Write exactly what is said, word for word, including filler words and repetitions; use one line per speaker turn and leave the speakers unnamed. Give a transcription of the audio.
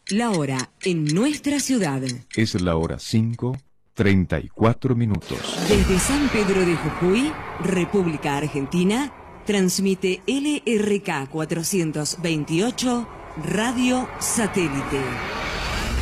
La hora en nuestra ciudad.
Es la hora cinco, treinta y cuatro minutos.
Desde San Pedro de Jujuy, República Argentina, transmite L R K cuatrocientos veintiocho Radio Satélite.